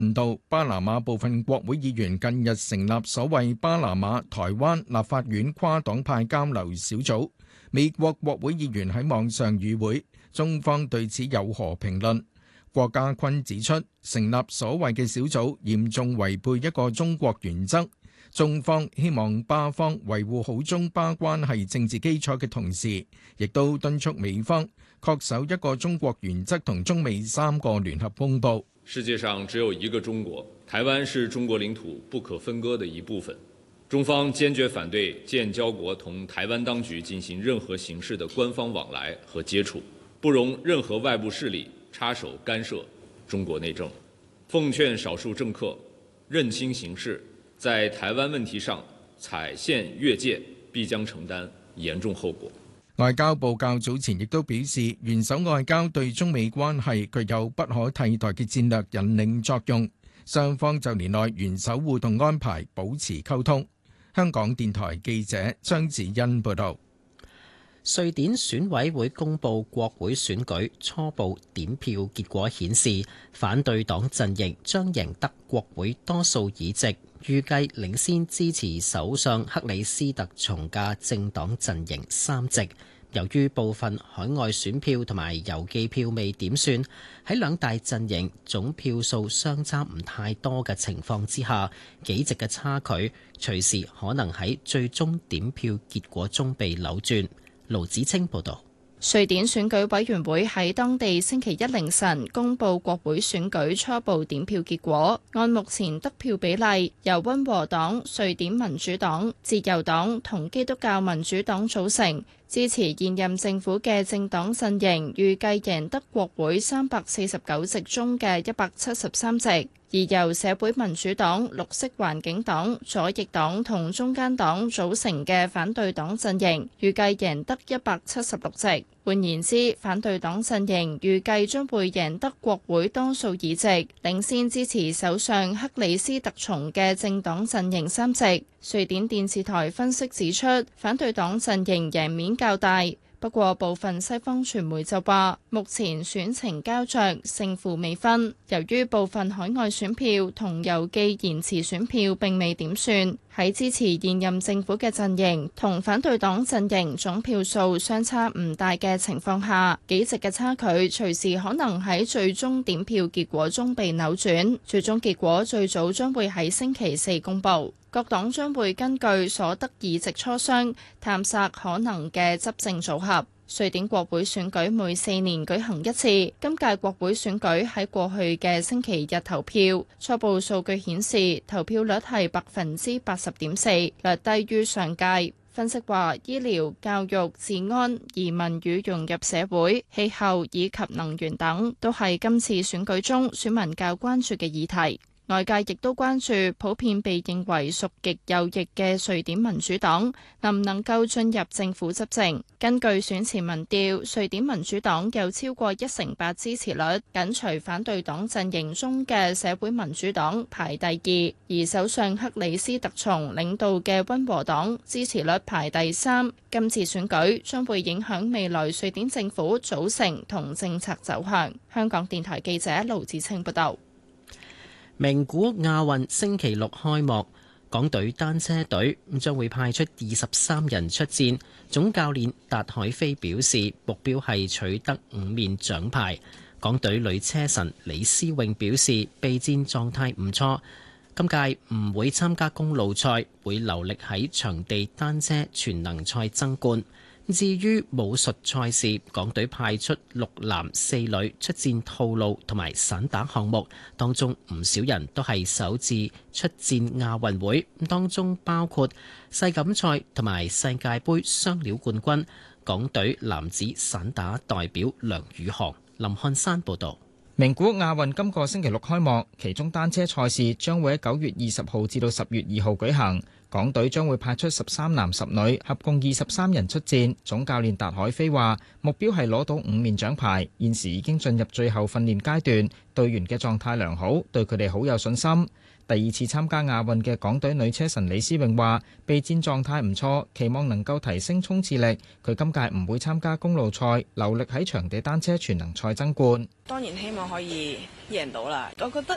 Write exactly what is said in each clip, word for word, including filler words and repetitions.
到巴拿馬部分國會議員近日成立所謂巴拿馬台灣立法院跨黨派交流小組，美國國會議員喺網上與會，中方對此有何評論？郭家坤指出，成立所謂嘅小組嚴重違背一個中國原則，中方希望巴方維護好中巴關係政治基礎嘅同時，亦都敦促美方恪守一個中國原則同中美三個聯合公報。 世界上只有一個中國，台灣是中國領土不可分割的一部分。中方堅決反對建交國同台灣當局進行任何形式的官方往來和接觸，不容任何外部勢力插手干涉中國內政。奉勸少數政客認清形勢，在台灣問題上踩線越界，必將承擔嚴重後果。 外交部較早前亦都表示，元首外交對中美關係具有不可替代嘅戰略引領作用，雙方就年內元首互動安排保持溝通。香港電台記者張子欣報道。 瑞典選委會公布國會選舉初步點票結果顯示，反對黨陣營將贏得國會多數議席，預計領先支持首相克里斯特松嘅政黨陣營三席。由於部分海外選票同埋郵寄票未點算，喺兩大陣營總票數相差唔太多嘅情況之下，幾席嘅差距隨時可能喺最終點票結果中被扭轉。盧子清報道。 瑞典選舉委員會喺當地星期一凌晨公布國會選舉初步點票結果，按目前得票比例，由溫和黨、瑞典民主黨、自由黨同基督教民主黨組成，支持現任政府嘅政黨陣營預計贏得國會三百四十九席中嘅一百七十三席。而由社會民主黨、綠色環境黨、左翼黨同中間黨組成嘅反對黨陣營，預計贏得一百七十六席。換言之，反對黨陣營預計將會贏得國會多數議席，領先支持首相克里斯特松嘅政黨陣營三席。瑞典電視台分析指出，反對黨陣營贏面較大。不過，部分西方傳媒就話，目前選情膠着，勝負未分。由於部分海外選票同郵寄延遲選票並未點算，喺支持現任政府嘅陣營同反對黨陣營總票數相差唔大嘅情況下，幾席嘅差距隨時可能喺最終點票結果中被扭轉。最終結果最早將會喺星期四公佈。各黨將會根據所得議席磋商，探索可能嘅執政組合。瑞典國會選舉每四年舉行一次，今屆國會選舉喺過去嘅星期日投票，初步數據顯示投票率係百分之八十點四，略低於上屆。分析話，醫療、教育、治安、移民與融入社會、氣候以及能源等，都係今次選舉中選民較關注嘅議題。外界亦都關注普遍被認為屬極右翼嘅瑞典民主黨能唔能夠進入政府執政。根據選前民調，瑞典民主黨有超過一成八支持率，緊隨反對黨陣營中嘅社會民主黨排第二，而首相克里斯特松領導嘅溫和黨支持率排第三。今次選舉將會影響未來瑞典政府組成同政策走向。香港電台記者盧子清報道。 名古屋亞運星期六開幕，港隊單車隊將會派出二十三人出戰。總教練達海飛表示，目標係取得五面獎牌。港隊女車神李思穎表示，備戰狀態唔錯，今屆唔會參加公路賽，會留力喺場地單車全能賽爭冠。至於武術賽事，港隊派出六男四女出戰套路同埋散打項目，當中唔少人都係首次出戰亞運會，當中包括世錦賽同埋世界盃雙料冠軍港隊男子散打代表梁宇航。林漢山報道。 名古屋亞運今個星期六開幕，其中單車賽事將會喺九月二十號至到十月二號舉行。港隊將會派出十三男十女，合共二十三人出戰。總教練達海飛話，目標係攞到五面獎牌。現時已經進入最後訓練階段，隊員嘅狀態良好，對佢哋好有信心。第二次參加亞運嘅港隊女車神李思穎話，備戰狀態唔錯，期望能夠提升衝刺力。佢今屆唔會參加公路賽，留力喺場地單車全能賽爭冠。 當然希望可以贏到啦。我覺得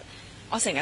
我成日